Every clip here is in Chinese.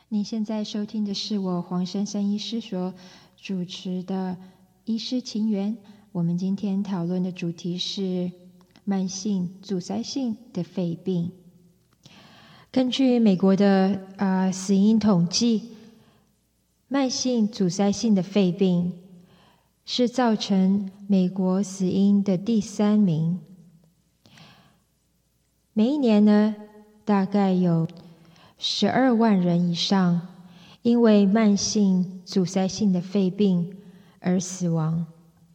您现在收听的是我黄珊珊医师所主持的医师情缘。我们今天讨论的主题是慢性阻塞性的肺病。根据美国的死因统计，慢性阻塞性的肺病是造成美国死因的第3名。每一年呢，大概有12万人以上因为慢性阻塞性的肺病而死亡，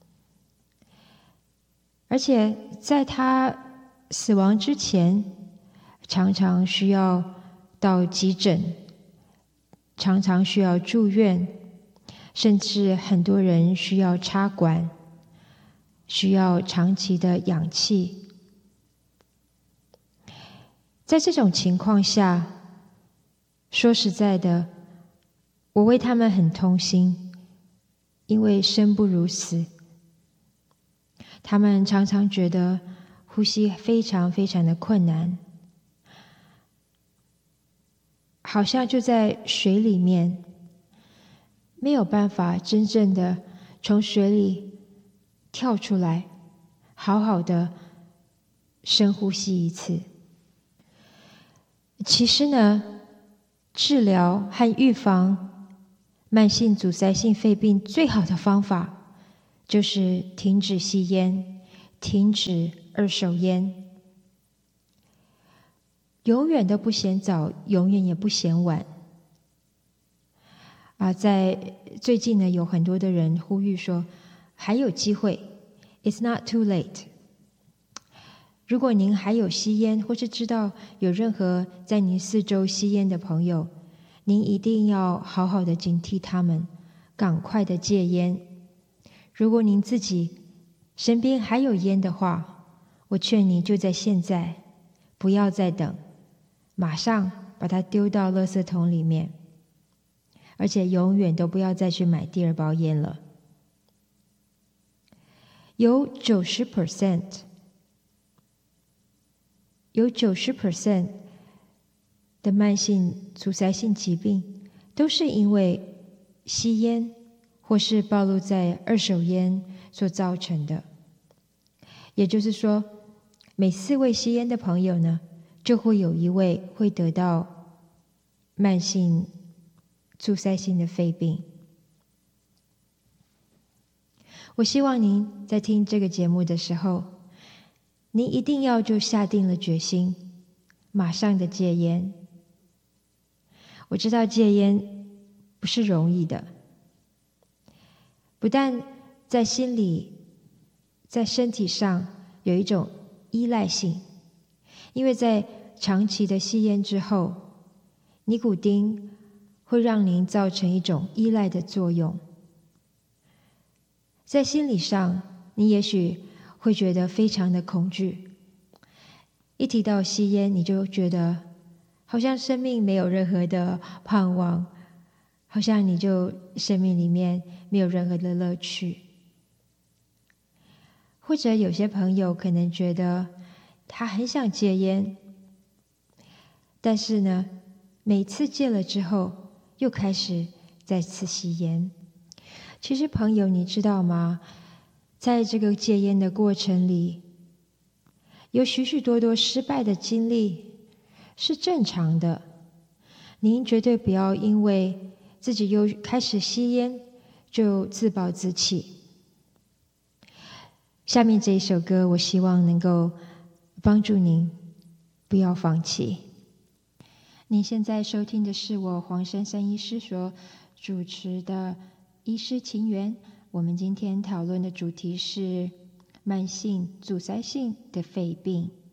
而且在他死亡之前，常常需要到急诊，常常需要住院，甚至很多人需要插管，需要长期的氧气。在这种情况下，说实在的，我为他们很痛心，因为生不如死。他们常常觉得呼吸非常非常的困难，好像就在水里面，没有办法真正的从水里跳出来，好好的深呼吸一次。其实呢，治疗和预防慢性阻塞性肺病最好的方法就是停止吸烟，停止二手烟。永远都不嫌早，永远也不嫌晚。在最近呢，有很多的人呼吁说，还有机会 ，It's not too late。如果您还有吸烟，或是知道有任何在您四周吸烟的朋友，您一定要好好的警惕他们，赶快的戒烟。如果您自己身边还有烟的话，我劝你就在现在，不要再等，马上把它丢到垃圾桶里面，而且永远都不要再去买第2包烟了。有 90% 的慢性阻塞性疾病都是因为吸烟或是暴露在二手烟所造成的。也就是说，每4位吸烟的朋友呢，就会有1位会得到慢性阻塞性的肺病。我希望您在听这个节目的时候，您一定要就下定了决心，马上的戒烟。我知道戒烟不是容易的，不但在心里，在身体上有一种依赖性，因为在长期的吸烟之后，尼古丁会让您造成一种依赖的作用。在心理上，你也许会觉得非常的恐惧，一提到吸烟，你就觉得好像生命没有任何的盼望，好像你就生命里面没有任何的乐趣。或者有些朋友可能觉得他很想戒烟，但是呢，每次戒了之后，又开始再次吸烟。其实朋友，你知道吗？在这个戒烟的过程里，有许许多多失败的经历是正常的。您绝对不要因为自己又开始吸烟就自暴自弃。下面这一首歌，我希望能够帮助您不要放弃。您现在收听的是我黄珊珊医师所主持的医师情缘。我们今天讨论的主题是慢性阻塞性的肺病。